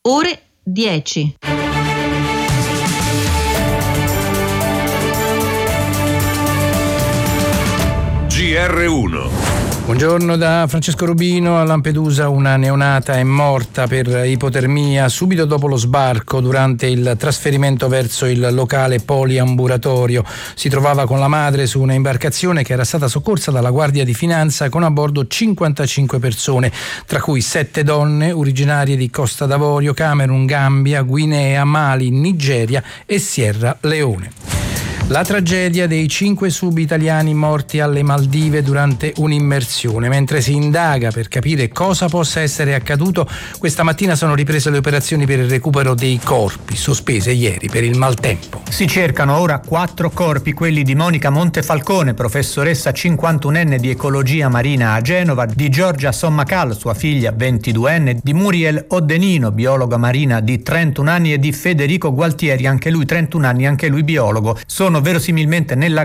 ore 10. GR1. Buongiorno da Francesco Rubino. A Lampedusa una neonata è morta per ipotermia subito dopo lo sbarco durante il trasferimento verso il locale poliambulatorio. Si trovava con la madre su una imbarcazione che era stata soccorsa dalla Guardia di Finanza con a bordo 55 persone, tra cui 7 donne originarie di Costa d'Avorio, Camerun, Gambia, Guinea, Mali, Nigeria e Sierra Leone. La tragedia dei 5 sub-italiani morti alle Maldive durante un'immersione. Mentre si indaga per capire cosa possa essere accaduto, questa mattina sono riprese le operazioni per il recupero dei corpi, sospese ieri per il maltempo. Si cercano ora 4 corpi, quelli di Monica Montefalcone, professoressa 51enne di ecologia marina a Genova, di Giorgia Sommacal, sua figlia 22enne, di Muriel Oddenino, biologa marina di 31 anni, e di Federico Gualtieri, anche lui 31 anni, anche lui biologo. Sono verosimilmente nella